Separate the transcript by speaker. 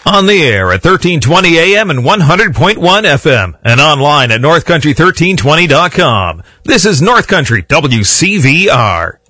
Speaker 1: On the air at 1320 AM and 100.1 FM and online at northcountry1320.com. This is North Country WCVR.